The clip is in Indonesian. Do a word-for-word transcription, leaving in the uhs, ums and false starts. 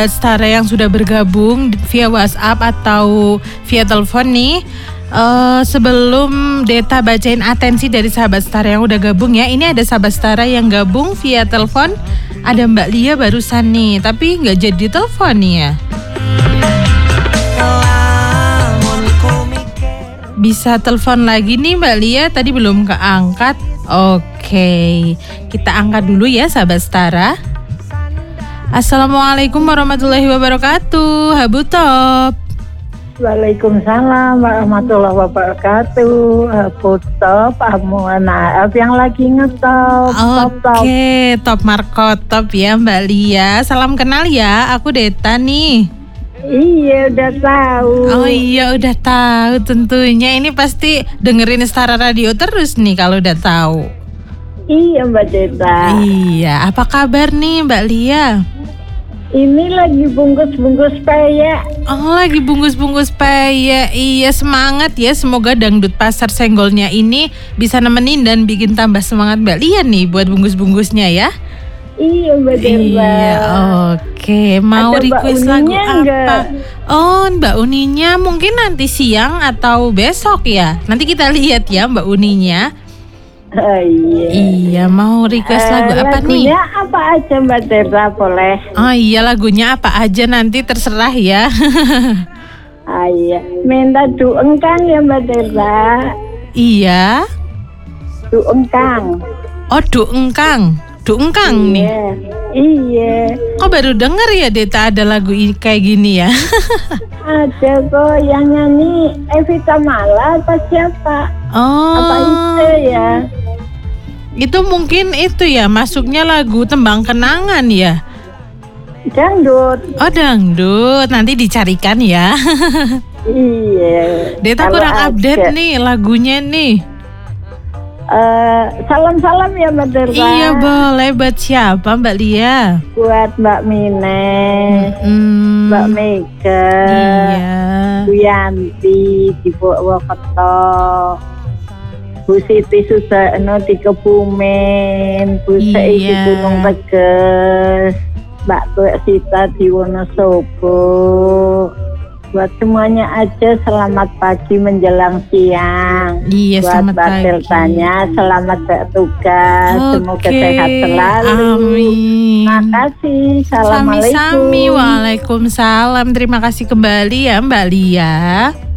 Setara yang sudah bergabung via WhatsApp atau via telepon nih. Uh, sebelum Deta bacain atensi dari sahabat Setara yang udah gabung ya. Ini ada sahabat Setara yang gabung via telepon. Ada Mbak Lia barusan nih, tapi nggak jadi telepon nih ya. Bisa telepon lagi nih Mbak Lia, tadi belum keangkat. Oke, kita angkat dulu ya sahabat Setara. Assalamualaikum warahmatullahi wabarakatuh, Habu Top. Waalaikumsalam warahmatullahi wabarakatuh, Habu Top, Amuana yang lagi ngetop. Oke, Top Marco Top ya Mbak Lia. Salam kenal ya, aku Deta nih. Iya udah tahu. Oh iya udah tahu tentunya. Ini pasti dengerin Setara Radio terus nih kalau udah tahu. Iya Mbak Deta. Iya, apa kabar nih Mbak Lia? Ini lagi bungkus-bungkus peyek. Oh lagi bungkus-bungkus peyek. Iya semangat ya. Semoga dangdut pasar senggolnya ini bisa nemenin dan bikin tambah semangat Mbak Lia nih buat bungkus-bungkusnya ya. Iya Mbak Deta. Iya oke. Mau ada request lagu apa? Enggak? Oh Mbak Uninya mungkin nanti siang atau besok ya. Nanti kita lihat ya Mbak Uninya. Oh, iya. Iya mau request uh, lagu apa nih? Lagunya apa aja Mbak Deta boleh? Oh iya lagunya apa aja nanti terserah ya. Ah, iya. Minta Du Engkang ya Mbak Deta. Iya. Du Engkang. Oh Du Engkang. Du Engkang nih. Iya. Iya. Kok baru denger ya Deta ada lagu ini kayak gini ya? Ada kok yang nyanyi Evita Mala apa siapa? Oh. Apa itu ya? Itu mungkin itu ya masuknya lagu Tembang Kenangan ya? Dangdut. Oh dangdut, nanti dicarikan ya. Iya. Deta kurang update nih lagunya nih. Uh, salam-salam ya Mbak Deta. Iya boleh, buat siapa Mbak Lia? Buat Mbak Mine, mm-hmm. Mbak Mega, iya. Bu Yanti di Purwokerto, Bu Siti Susano di Kebumen, Bu Sei di iya. Gunung Teges, Mbak Tuek Sita di Wonosobo. Buat semuanya aja selamat pagi menjelang siang. Iya, buat selamat Mbak pagi. Deltanya selamat bertugas. Okay. Semoga sehat selalu. Amin. Makasih. Assalamualaikum. Sami-sami. Waalaikumsalam. Terima kasih kembali ya Mbak Lia.